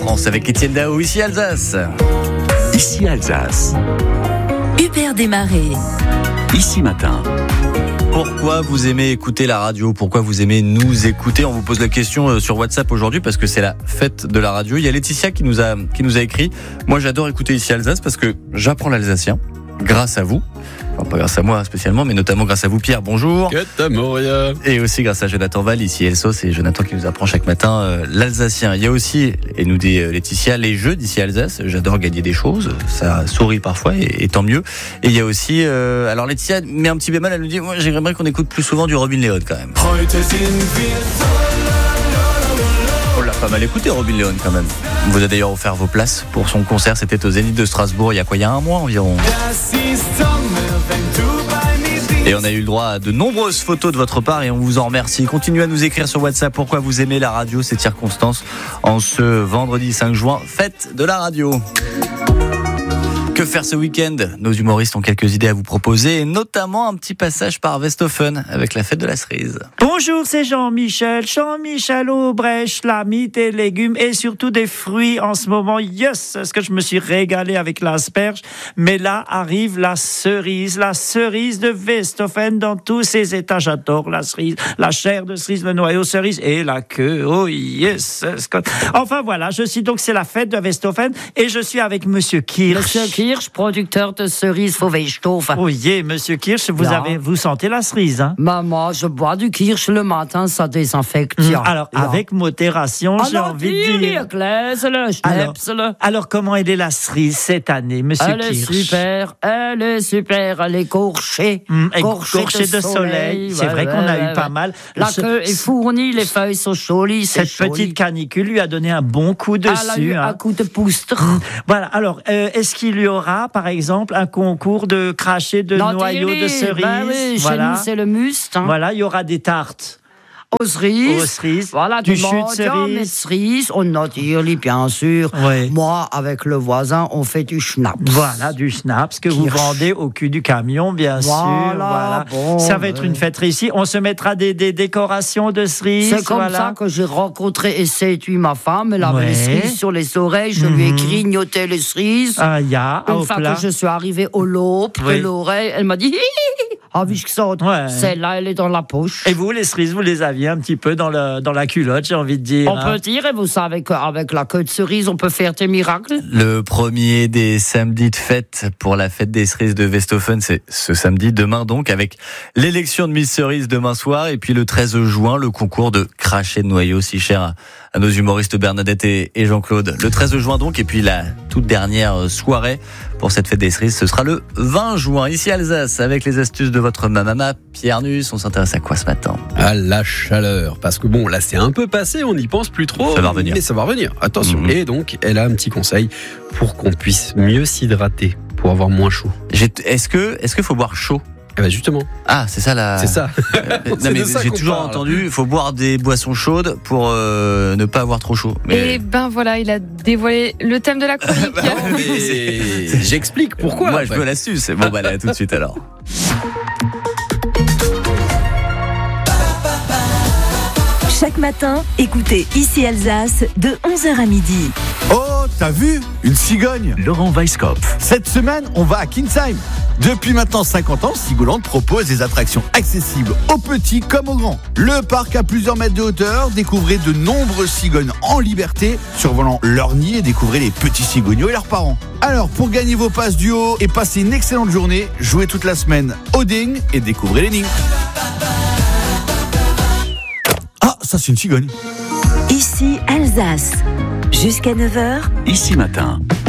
France avec Étienne Dao, ici Alsace. Ici Alsace. Hubert Desmarais. Ici Matin. Pourquoi vous aimez écouter la radio ? Pourquoi vous aimez nous écouter ? On vous pose la question sur WhatsApp aujourd'hui parce que c'est la fête de la radio. Il y a Laetitia qui nous a écrit. Moi, j'adore écouter ici Alsace parce que j'apprends l'alsacien grâce à vous. Enfin, pas grâce à moi spécialement, mais notamment grâce à vous, Pierre. Bonjour. Et aussi grâce à Jonathan Val, ici Elsos, et Jonathan qui nous apprend chaque matin l'alsacien. Il y a aussi, et nous dit Laetitia, les jeux d'ici Alsace. J'adore gagner des choses. Ça sourit parfois, et tant mieux. Et il y a aussi, alors Laetitia met un petit bémol, elle nous dit, moi j'aimerais qu'on écoute plus souvent du Robin Leon quand même. On l'a pas mal écouté, Robin Leon quand même. On vous a d'ailleurs offert vos places pour son concert. C'était au Zénith de Strasbourg il y a un mois environ. Et on a eu le droit à de nombreuses photos de votre part et on vous en remercie. Continuez à nous écrire sur WhatsApp pourquoi vous aimez la radio, ces circonstances en ce vendredi 5 juin, fête de la radio. Que faire ce week-end ? Nos humoristes ont quelques idées à vous proposer, et notamment un petit passage par Westhoffen avec la fête de la cerise. Bonjour, c'est Jean-Michel Aubrèche, la mythe et légumes et surtout des fruits en ce moment. Yes, est-ce que je me suis régalé avec l'asperge ? Mais là arrive la cerise de Westhoffen dans tous ses états. J'adore la cerise, la chair de cerise, le noyau cerise et la queue. Oh yes. Enfin voilà, c'est la fête de Westhoffen et je suis avec Monsieur Kirsch. Producteur de cerises Fauvestofen. Oui, Monsieur Kirsch, vous sentez la cerise, hein? Maman, je bois du Kirsch le matin, ça désinfecte. Alors, avec modération, j'ai envie de dire. Alors, comment elle est la cerise cette année, Monsieur Kirsch? Elle est super, elle est corchée. Corchée de soleil. C'est vrai qu'on a eu pas mal. La queue est fournie, les feuilles sont jolies. Cette petite canicule lui a donné un bon coup dessus. Elle a eu un coup de poustre. Voilà, alors, est-ce qu'il y aura, par exemple, un concours de cracher de noyaux de cerises? Oui, voilà. Chez nous, c'est le must. Voilà, il y aura des tartes. Aux cerises. Voilà, du jus de cerise. On a tiré, bien sûr. Oui. Moi, avec le voisin, on fait du schnapps. Voilà, du schnapps que vous vendez au cul du camion, bien sûr. Voilà. Bon, ça va être une fête réussie. On se mettra des décorations de cerises. C'est comme ça que j'ai rencontré et séduit ma femme. Elle avait les cerises sur les oreilles. Je lui ai grignoté les cerises. Une fois que je suis arrivé au lobe de l'oreille, elle m'a dit... Ah, vu que ça, celle-là, elle est dans la poche. Et vous, les cerises, vous les aviez un petit peu dans la culotte, j'ai envie de dire. On peut dire, et vous savez qu'avec la queue de cerise, on peut faire des miracles. Le premier des samedis de fête pour la fête des cerises de Westhoffen, c'est ce samedi, demain donc, avec l'élection de Miss Cerise demain soir, et puis le 13 juin, le concours de cracher de noyaux si cher à nos humoristes Bernadette et Jean-Claude. Le 13 juin donc, et puis la toute dernière soirée pour cette fête des cerises, ce sera le 20 juin, ici à Alsace, avec les astuces de votre mamama, Pierre Nuss. On s'intéresse à quoi ce matin ? À la chaleur, parce que bon, là c'est un peu passé, on n'y pense plus trop. Ça va revenir. Mais ça va revenir, attention. Et donc, elle a un petit conseil pour qu'on puisse mieux s'hydrater, pour avoir moins chaud. Est-ce qu'il faut boire chaud ? Eh ben justement. Ah, c'est ça la. C'est ça. Non mais j'ai toujours entendu, il faut boire des boissons chaudes pour ne pas avoir trop chaud. Mais... Et ben voilà, il a dévoilé le thème de la chronique. J'explique pourquoi. Moi, je veux l'astuce. Bon, bah là, tout de suite alors. Chaque matin, écoutez Ici Alsace de 11h à midi. Oh, t'as vu ? Une cigogne. Laurent Weisskopf. Cette semaine, on va à Kinsheim. Depuis maintenant 50 ans, Sigoland propose des attractions accessibles aux petits comme aux grands. Le parc a plusieurs mètres de hauteur, découvrez de nombreuses cigognes en liberté, survolant leur nid et découvrez les petits cigognos et leurs parents. Alors, pour gagner vos passes du haut et passer une excellente journée, jouez toute la semaine au ding et découvrez les nids. Ah, ça c'est une cigogne. Ici Alsace. Jusqu'à 9h. Ici Matin.